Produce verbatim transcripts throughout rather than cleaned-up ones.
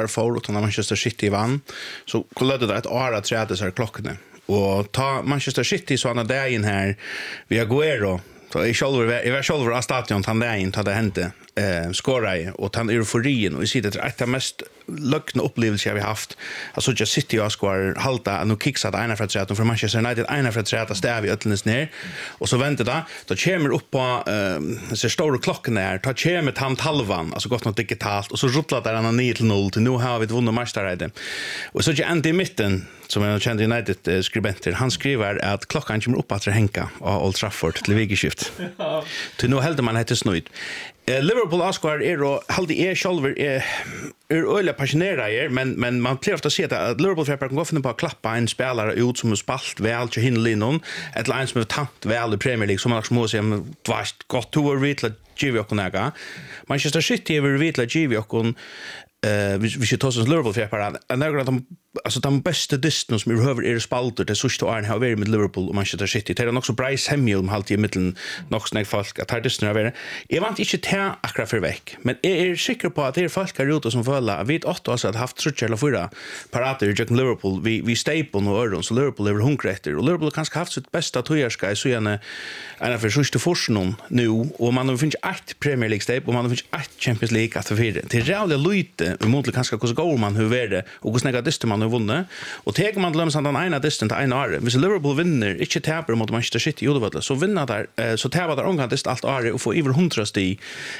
Solskjaer får utan Manchester City vann så kollade det ett år att träda så här klockorna och ta Manchester City så andra dagen här vi Aguero så i själva i var själva stadion han där inte hade hänt eh skora och han euforin och vi ser det ett av mest luckna upplevelser vi haft alltså just City och skor halta och nu kicks att ena för att säga att för Manchester United ena för att säga att stäv i öllnes ner och så väntar det då kommer upp på eh så stora klockan där tar kommer tant halvan alltså gott något digitalt och så rullar där han nio till noll till nu har vi vunnit matchen och så ju ända i mitten som en känd United skribenter han skriver att klockan kommer upp att hänga av Old Trafford till vigeskift. Till nu heldur man heter snöjd. Liverpool Oscar är och halde är själver är är öliga passionerade men men man plejer ofta se att Liverpool för kan gå för på att klappa en spelare ut som har spalt väl till hinlinon ett line som har tant väl i Premier League som har små som vart gott tour vitla Giviokonaga Manchester City över vitla Giviokon eh vi vi ska ta oss Liverpool för att några de alltså de bästa distans som vi behöver är spalter det sista åren har varit med Liverpool och Manchester City. Det är också Bryce Hemmill halt i mitten nog snägg folk att här distan är vara. Jag vant inte ta akra för veck, men jag är säker på att det är folk här ute som följer. Vi vet åtta år att haft trutch eller fyra parater i Liverpool. Vi vi staple och öron så Liverpool är hungrig och Liverpool kanske haft sitt bästa tojarska i så gärna en för sista forsen nu och man har finns ett Premier League staple och man har finns ett Champions League att för det. Det är jävla lite emot kanske hur går man hur är det och hur snägga distan man har vunnit och tar man glömmer sånt en ena distan till en år. Hvis Liverpool vinner inte tappar mot Manchester City Udevalla så vinner där så tappar där omgång dist allt år och får över hundra sti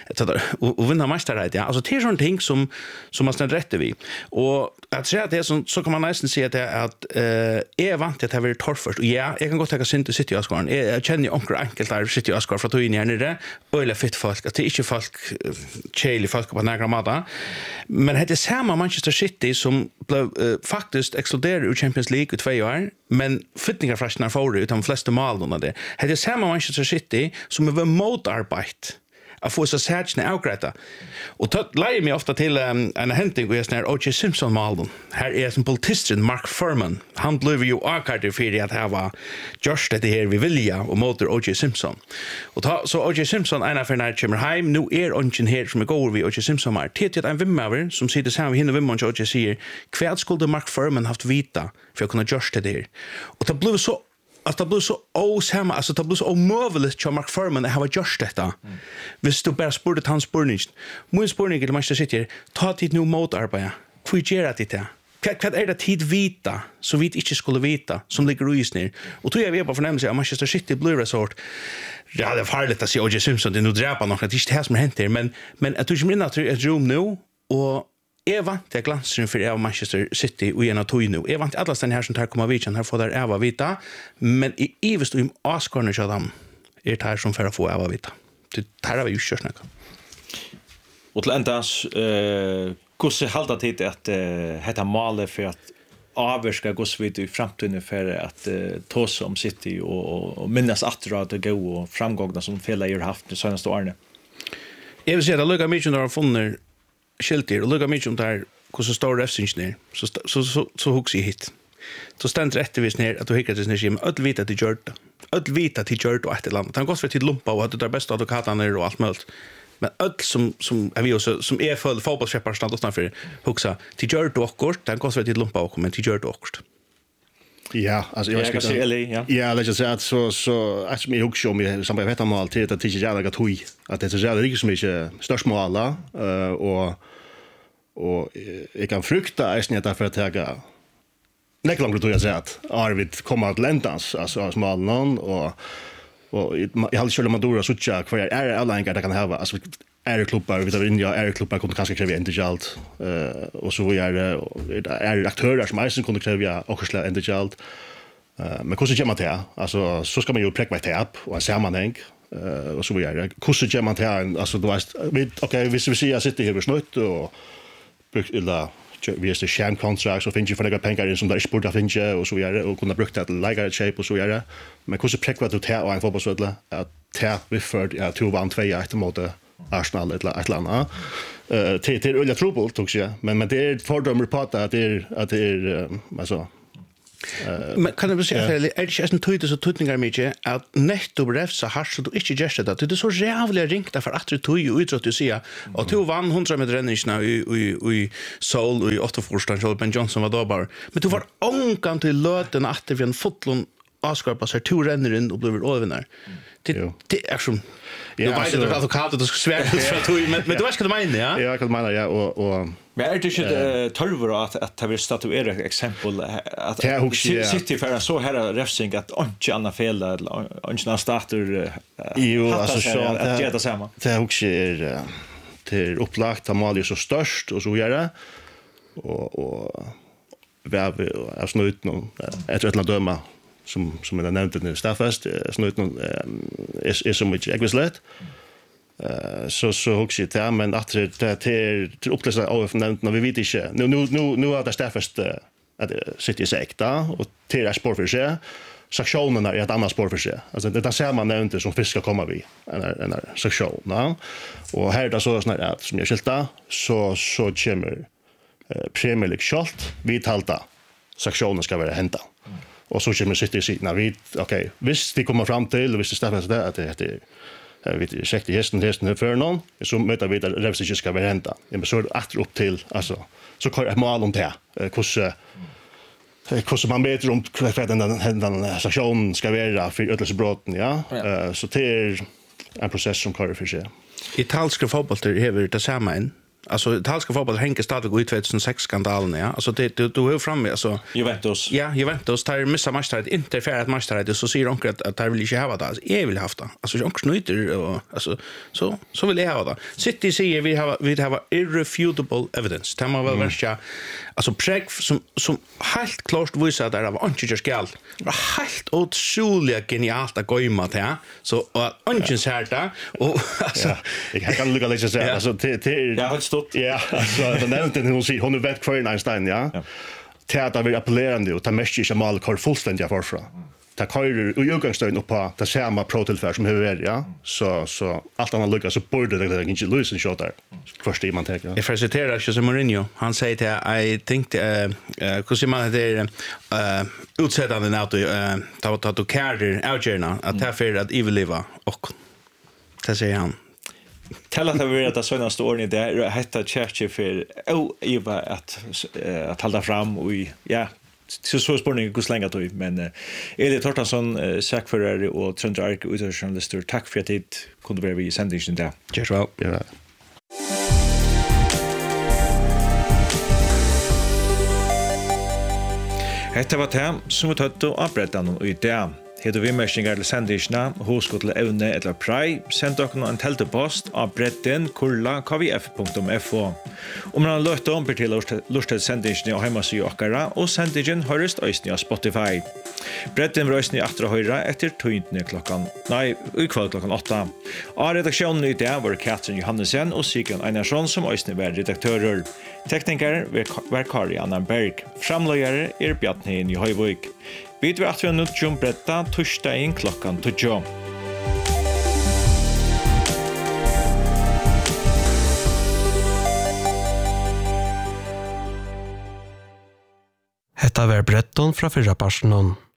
och vinna matchen ja. Alltså det är sånt ting som som man ständer rätt vi. Och att säga det så så kan man nästan se att att eh är vant att det är torrförst och ja, jag kan gott ta City City Oscar. Jag känner ju onkel enkelt där City Oscar för att in i nere eller fit folk att det är inte folk chili folk på några mata. Men det är samma Manchester City som blev uh, faktiskt exploderade ur Champions League i två år men flyttningarfrastarna får utan de flesta mål under det. Det är samma Manchester City som är motarbeit att få så särskilt avgräta. Och då lägger mig ofta till um, en händning och jag snär O J Simpson målen. Här är som politisten Mark Furman. Han blev ju avkarter för att ha just det här vi vilja och motor O J Simpson. Och då, så O J Simpson en av när kommer hem nu är ungen här som är går vi O J Simpson är till en vimmaver som sitter samman hinner vimman och O J säger kvärt skulle Mark Furman haft vita för att kunna just det här. Och det blev så att det blir så osamma alltså det blir så omöjligt för Mark Furman att ha just detta. Visst du bara spurte hans spurning. Min spurning till Manchester City ta tid nu mot arbeta. Hur gör det det? Vad är det tid vita så vi inte skulle vita som ligger i snir. Och tror jag vi på förnämelse att Manchester City blir resort. Ja, det är farligt att se O J Simpson det nu dräpa något det är inte det som händer men men att du kommer in att ett rum nu och Jag vant till glansen för av Manchester City och ena tog nu. Jag vant alla den här som tar komma vid här får där Eva vita, men i evigt om Oscarna så dem är det här som för att få Eva vita. Det här har vi ju kört snacka. Och till ändas eh hur ser halta tid att heter målet för att avska gås vid i framtiden för att uh, ta sig om City och, och minnas att det gå och framgångarna som Fela har haft de senaste åren. Jag vill säga att Luka Mitchell har funnit skilter och Luka Mitchell där hur så står refsingen ner så så så så hooks i hit. Så ständer rättvis ner att du hickar det ner med öll vita till Jörta. Öll vita till Jörta och ett land. Han går för till lumpa och att det är bästa advokaterna och allt möjligt. Men öll som som är vi också som är för fotbollskäppar stannar utanför huxa till Jörta och kort. Han går för till lumpa och men till Jörta och kort. Ja, alltså jag ska säga ja. Ja, lägger sig att så så att mig hooks om jag som jag vet om alltid att det inte är något hoj att det är så jävla som inte störst mål alla eh och och jag kan frukta är snäta för att ta Näck långt då jag säger att Arvid kommer att läntas alltså smal någon och och jag hade skulle Madura så tjocka för är alla engar det kan ha alltså är klubbar vid av India är klubbar kunde kanske kräva integalt eh och så är det är aktörer som mest kunde kräva också integalt eh men hur ska man ta alltså så ska man ju präkva det upp och se man tänk eh och så är det hur ska man ta alltså du vet okej vi vi ser sitter här snött och eller vi är det sham contract så finns ju för några pengar in som där sport att finna och så vidare och kunna bruka det like shape och så vidare men hur ska präkva det ta och en fotbollsspelare att ta vi för ja två vann två ett mot Arsenal eller ett land eh till till Ulla Trouble tog sig men men det är fördömer på att det är att det är alltså Men kan du säga för är det inte tydligt så tydningar mycket att netto refsa har så du inte gör det. Det är så jävla ringt för att du tog ju ut att du säger och du vann hundra meter rennisna i i i Seoul och i åttioforstan så Ben Johnson var då bara. Men du var ångan till löten att det vi en fotlon avskarpa sig två renner in och blir övervinner. Det det är som Ja, jag vet inte advokat det svårt för att men men du vet vad du menar ja? Ja, jag kan mena ja och och men är det inte tolvor att att det vill statuera ett exempel att sitter för så här refsing att inte andra fel eller inte någon starter jo alltså så att det är samma. Det också är till upplagt att mål är så störst och så gör det och och väv är snut någon ett ett döma som som jag nämnde nu Staffast snut någon är är så mycket egvislet. Eh så så också det men att det det till upplösa av nämnt när vi vet inte. Nu nu nu nu är det Staffast att sitter säkta och till är spår för sig. Sektionen är ett annat spår för sig. Alltså det där ser man nämnt som fisk ska komma vi en en sektion, va? Och här är det så snart att som jag skilta så så kommer eh Premier League skalt vi talta sektionen ska vara hämta. Och så kommer sitta i sidan vi okej, visst vi kommer fram till och visst det stämmer där att det det jag vet inte säkert hästen hästen för någon så möter vi där revsiska ska vara hämta. Men så åter upp till alltså så kan jag måla om det. Hur hur man vet om för den den sektionen ska vara för ödelsebrotten ja. Uh, så det är en process som kör för sig. Italienska fotbollsspelare har det samma än. Alltså italienska fotboll hänger stadigt i tjugohundrasex-skandalen ja. Alltså det du du har framme alltså Juventus. Ja, Juventus tar missa matcher inte för att matcher det så ser onkel att att det vill inte ha det. Alltså jag vill ha det. Alltså onkel snyter och alltså så så vill jag ha det. City säger vi har vi har irrefutable evidence. Det man väl värsta alltså präg som som helt klart visar att det var inte just gal. Det var helt otroligt genialt att gå i mat här. Så ungen så här där och alltså jag kan lugga lite så alltså till ja stått. Ja, alltså den nämnde hon säger hon är vet för Einstein, ja. Teater vill appellerande och ta mest i mal kor fullständigt förfra. Ta kör och utgångspunkt upp på det samma prototillfär som hur är ja. Så så allt annat lyckas så borde det inte lösa shot där. Först man tänker. Jag får citera Jose Mourinho. Han säger till I think eh hur ser man det eh utsättande nu att eh ta ta to carry outgärna att ta för att evil liva och det säger han. Tell att vi vet att såna står där hetta church för oh Eva att att hålla fram och ja så så spårning hur länge då men är det Tortansson sakförare och Tröndark utjournalister tack för att det kunde vara vi sändningen där. Just well. Ja. Hetta var det som vi tatt og avbrettet noen ut det. Heter vi mørkninger til sendisene, hos gå til evne eller prei, send dere en teltepost av bretten kurla k v f punktum f o. Om man har løtt om til lurt til sendisene og hjemmesøy okkara, og sendingen høres øyne av Spotify. Bretten var øyne etter å høre etter tøyntene klokken, nei, ukvall klokken åtta. Av redaksjonen i det var Katrin Johannesen og Sigurd Einarsson som øyne var redaktører. Tekniker var Kari Anna Berg. Framløyere er Bjartne i Høyvøk. Vi vet at vi har nødt til å brette torsdagen klokken tjugo. Hetta var bretton fra fyrra personen.